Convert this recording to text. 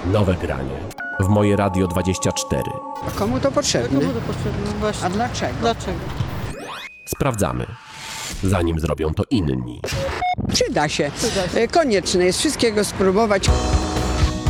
Nowe granie w Moje Radio 24. A komu to potrzebne? Komu to potrzebne? Właśnie. A dlaczego? Dlaczego? Sprawdzamy, zanim zrobią to inni. Przyda się. Przyda się. Konieczne jest wszystkiego spróbować.